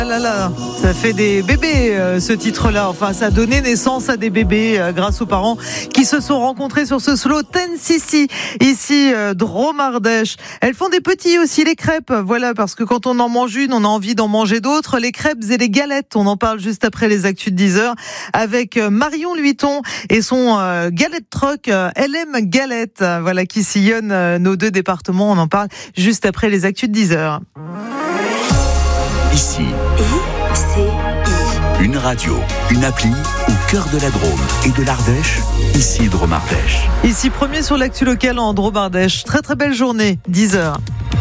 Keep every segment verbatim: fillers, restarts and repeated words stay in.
Ah là là, ça fait des bébés euh, ce titre-là. Enfin, ça a donné naissance à des bébés euh, grâce aux parents qui se sont rencontrés sur ce slow Ten Sissi ici euh, Drôme Ardèche. Elles font des petits aussi, les crêpes. Voilà, parce que quand on en mange une, on a envie d'en manger d'autres. Les crêpes et les galettes, on en parle juste après les actus de dix heures avec euh, Marion Luiton et son euh, galette truck euh, L M Galette. Euh, voilà qui sillonne euh, nos deux départements. On en parle juste après les actus de dix heures. Ici, I C I. une radio, une appli au cœur de la Drôme et de l'Ardèche. Ici, Drôme Ardèche. Ici, premier sur l'actu locale en Drôme Ardèche. Très très belle journée, dix heures.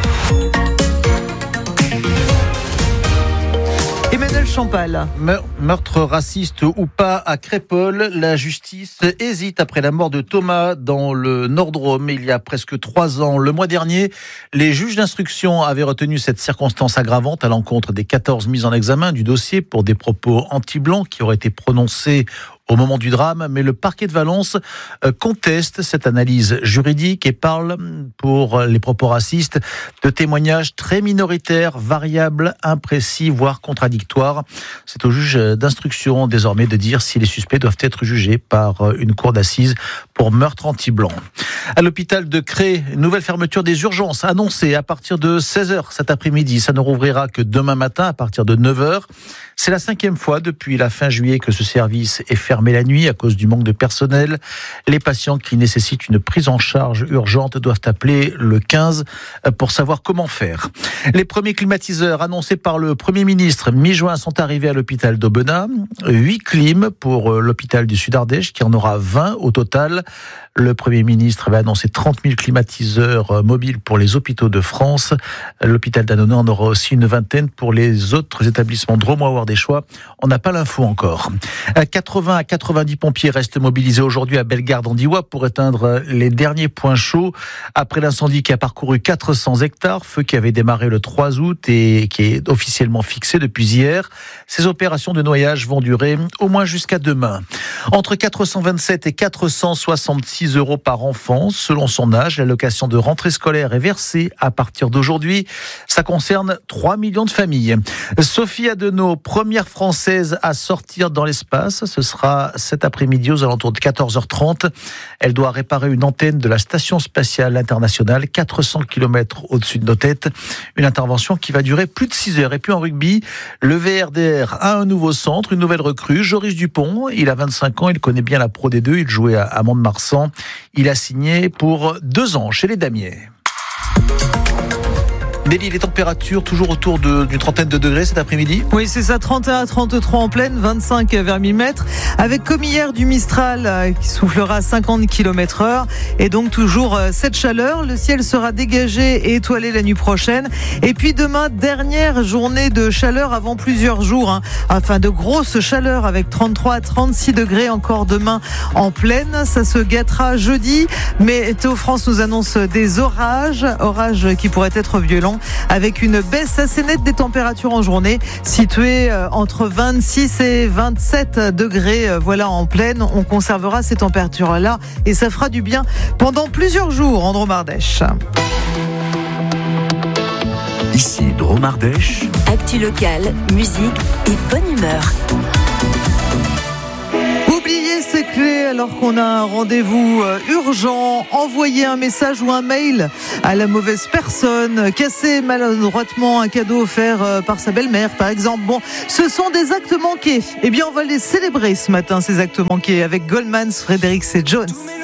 Emmanuel Champal. Meurtre raciste ou pas à Crépol, la justice hésite après la mort de Thomas dans le Nord-Drôme il y a presque trois ans. Le mois dernier, les juges d'instruction avaient retenu cette circonstance aggravante à l'encontre des quatorze mises en examen du dossier pour des propos anti-blancs qui auraient été prononcés au moment du drame, mais le parquet de Valence conteste cette analyse juridique et parle, pour les propos racistes, de témoignages très minoritaires, variables, imprécis, voire contradictoires. C'est au juge d'instruction désormais de dire si les suspects doivent être jugés par une cour d'assises pour meurtre anti-blanc. À l'hôpital de Cré, nouvelle fermeture des urgences annoncée à partir de seize heures cet après-midi. Ça ne rouvrira que demain matin à partir de neuf heures. C'est la cinquième fois depuis la fin juillet que ce service est fermé la nuit à cause du manque de personnel. Les patients qui nécessitent une prise en charge urgente doivent appeler le quinze pour savoir comment faire. Les premiers climatiseurs annoncés par le Premier ministre mi-juin sont arrivés à l'hôpital d'Aubenas. Huit clims pour l'hôpital du Sud-Ardèche qui en aura vingt au total. Le Premier ministre avait annoncé trente mille climatiseurs mobiles pour les hôpitaux de France. L'hôpital d'Annonay en aura aussi une vingtaine pour les autres établissements drômois-ardéchois. On n'a pas l'info encore. quatre-vingts à quatre-vingt-dix pompiers restent mobilisés aujourd'hui à Bellegarde-en-Diois pour éteindre les derniers points chauds après l'incendie qui a parcouru quatre cents hectares, feu qui avait démarré le trois août et qui est officiellement fixé depuis hier. Ces opérations de noyage vont durer au moins jusqu'à demain. Entre quatre cent vingt-sept et quatre cent soixante-six euros par enfant, selon son âge. L'allocation de rentrée scolaire est versée à partir d'aujourd'hui. Ça concerne trois millions de familles. Sophie Adenau, première française à sortir dans l'espace. Ce sera cet après-midi aux alentours de quatorze heures trente. Elle doit réparer une antenne de la Station spatiale internationale, quatre cents kilomètres au-dessus de nos têtes. Une intervention qui va durer plus de six heures. Et puis en rugby, le V R D R a un nouveau centre, une nouvelle recrue, Joris Dupont. Il a vingt-cinq ans, il connaît bien la Pro D deux, il jouait à Mont-de-Marsan. Il a signé pour deux ans chez les Damiers. Nelly, les températures toujours autour de, d'une trentaine de degrés cet après-midi. Oui, c'est ça, trente et un à trente-trois en pleine, vingt-cinq vers mille mètres, avec comme hier du Mistral euh, qui soufflera à cinquante kilomètres heure, et donc toujours euh, cette chaleur. Le ciel sera dégagé et étoilé la nuit prochaine. Et puis demain, dernière journée de chaleur avant plusieurs jours, hein. Enfin de grosses chaleurs avec trente-trois à trente-six degrés encore demain en pleine. Ça se gâtera jeudi, mais Météo France nous annonce des orages, orages qui pourraient être violents, avec une baisse assez nette des températures en journée, située entre vingt-six et vingt-sept degrés. Voilà, en pleine, on conservera ces températures-là et ça fera du bien pendant plusieurs jours en Drôme Ardèche. Ici, Drôme Ardèche. Actu locale, musique et bonne humeur. Oubliez ces clés alors qu'on a un rendez-vous urgent, envoyer un message ou un mail à la mauvaise personne, casser maladroitement un cadeau offert par sa belle-mère par exemple. Bon, ce sont des actes manqués. Eh bien, on va les célébrer ce matin, ces actes manqués, avec Goldman, Fredericks et Jones.